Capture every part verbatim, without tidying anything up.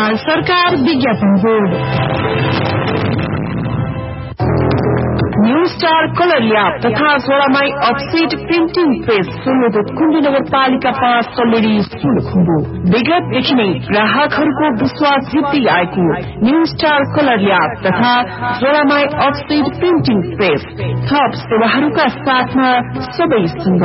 नेपाल सरकार विज्ञापन board new star colour lab तथा जोडामाई अफसेट प्रिन्टिङ प्रेस सोलुदुत कुण्डी नगरपालिका पाँच सल्लेरी सोलुखुम्बु विगतदेखि नै ग्राहकहरूको विश्वास जित्दै आएको न्यू स्टार कलर ल्याब तथा जोडामाई अफसेट प्रिन्टिङ प्रेस थप सेवाहरूका साथमा सबैसँग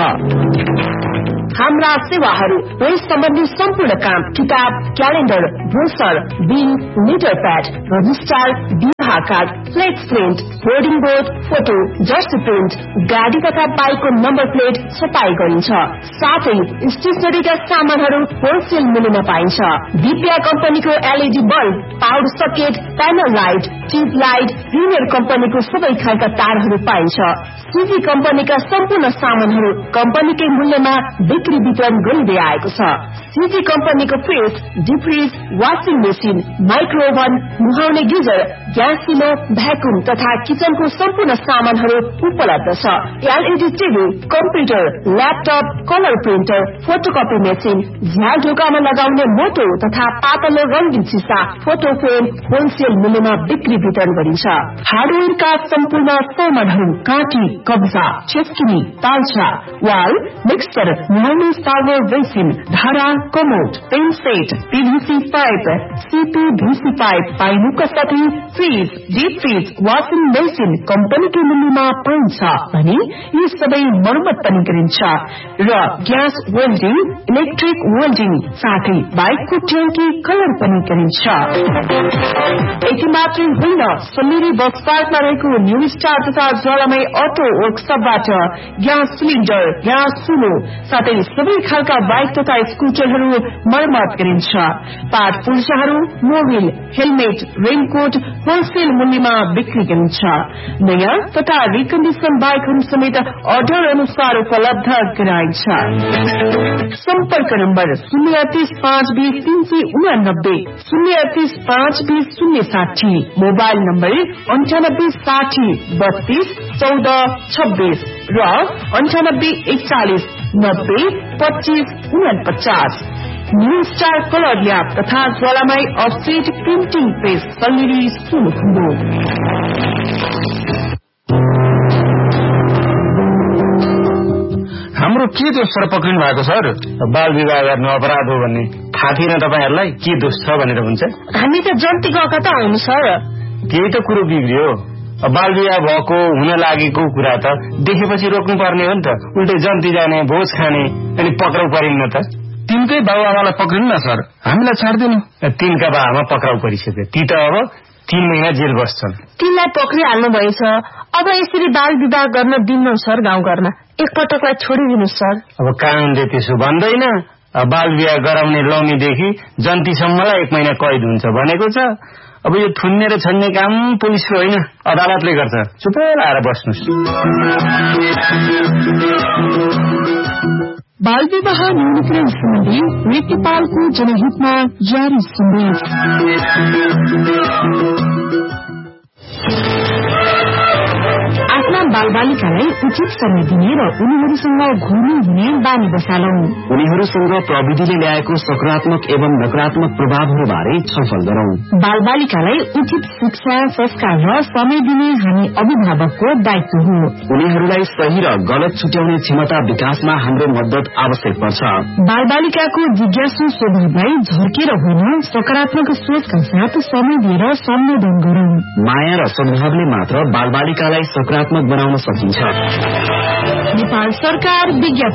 हाम्रा सेवाहरू प्रेस सम्बन्धी सम्पूर्ण काम किताब calendar brochure bill letter pad register विवाह card flex print hoarding board photo just print गाडी तथा बाइकको नम्बर प्लेट छपाई गरिन्छ साथै स्टेशनरीका सामानहरू होलसेल मूल्यमा पाइन्छ दिव्या कम्पनीको LED bulb power socket panel light tube light premier कम्पनीको सबै खालका तारहरू पाइन्छ सीजी कम्पनीका सम्पूर्ण सामानहरू कम्पनीकै मूल्यमा बिक्री वितरण गरिँदै आएको छ सीजी कम्पनीको fridge deep fridge washing machine माइक्रोओभन मुहाउने geyser gas चुलो vacuum तथा किचनको सम्पूर्ण सामानहरू उपलब्ध छ LED TV computer laptop colour printer photocopy machine झ्याल ढोकामा लगाउने मोटो तथा पातलो रंगीन सिसा फोटो फ्रेम होलसेल मूल्यमा बिक्री वितरण गरिन्छ हार्डवेयरका सम्पूर्ण सामानहरू काठी कब्जा चेस्किनी तालचा वाल मिक्सर मुहाउने सार्भर बेसिन धारा commode pain set PVC pipe CPVC pipe पाइनुका साथै fridge deep fridge washing machine कम्पनीको मूल्यमा पाइन्छ भने यी सबै मर्मत पनि गरिन्छ र ग्यास वेल्डिङ इलेक्ट्रिक वेल्डिङ साथै बाइकको ट्याङ्की कलर पनि गरिन्छ यति मात्रै होइन सल्लेरी बस पार्कमा रहेको न्यू स्टार तथा जलामाई अटो वर्कसपबाट ग्यास सिलिन्डर ग्यास चुलो साथै सबै खालका बाइक तथा स्कुटरहरू मर्मत गरिन्छ part पुर्जाहरू Mobil helmet raincoat wholesale मूल्यमा बिक्री गरिन्छ नयाँ तथा रिकन्डिसन बाइकहरू समेत अर्डर अनुसार उपलब्ध गराइन्छ सम्पर्क नम्बर शून्य तीस पाँच बीस तीन सय उनानब्बे शून्य तीस पाँच बीस शून्य साठी मोबाइल नम्बर अन्ठानब्बे साठी बत्तीस चौध छब्बीस र अन्ठानब्बे एकचालिस नब्बे पच्चीस उनपचास न्यू स्टार कलर ल्याब तथा ज्वालामाई offset printing press Salleri Solukhumbu हाम्रो के दोष सर पक्रिनु भएको सर बाल विवाह गर्नु अपराध हो भन्ने थाहा थिएन तपाईहरुलाई के दोष छ भनेर हुन्छ हामी त जन्ती गएका त होइन सर त्यही त कुरो बिग्रियो बाल विवाह भएको हुन लागेको कुरा त देखेपछि रोक्नु पर्ने हो नि त उल्टै जन्ती जाने भोज खाने अनि पक्राउ परिन्न त तिनकै बाबुआमालाई पक्रिनु न सर हामीलाई छाड्दिनु तिनका बाबुआमा पक्राउ परिसक्यो ती त अब तीन महिना जेल बस्छन् तिनलाई पक्रिहाल्नु भएछ अब यसरी बाल विवाह गर्न दिनु सर गाउँघरमा एकपटकलाई छोडिदिनु सर अब कानूनले त्यसो भन्दैन बाल विवाह गराउने लौमीदेखि जन्तीसम्मलाई एक महिना कैद हुन्छ भनेको छ अब यो थुन्ने र छन्ने काम पुलिसको होइन अदालतले गर्छ चुप लाएर बस्नुस् बाल विवाह न्यूनीकरण सम्बन्धी नेपालको जनहितमा जारी सन्देश आफ्ना बालबालिकालाई उचित समय दिने र उनीहरूसँग घुम्ने हुने बानी बसालौं उनीहरूसँग प्रविधिले ल्याएको सकारात्मक एवं नकारात्मक प्रभावहरूबारे छलफल गरौं बालबालिकालाई उचित शिक्षा संस्कार र समय दिने हामी अभिभावकको दायित्व हो उनीहरूलाई सही र गलत छुट्याउने क्षमता विकासमा हाम्रो मद्दत आवश्यक पर्छ बालबालिकाको जिज्ञासु स्वभावलाई झर्केर होइन सकारात्मक सोचका साथ समय दिएर सम्बोधन गरौं माया र सद्भावले मात्र बालबालिकालाई सकारात्मक बनाउन सकिन्छ नेपाल सरकार विज्ञापन